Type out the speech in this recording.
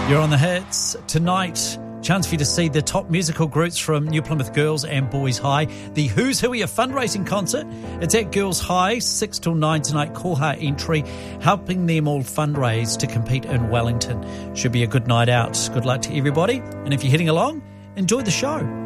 You're on the hits. Tonight, chance for you to see the top musical groups from New Plymouth Girls and Boys High. The Who's Who, a fundraising concert. It's at Girls High, 6 till 9 tonight. Koha entry, helping them all fundraise to compete in Wellington. Should be a good night out. Good luck to everybody. And if you're heading along, enjoy the show.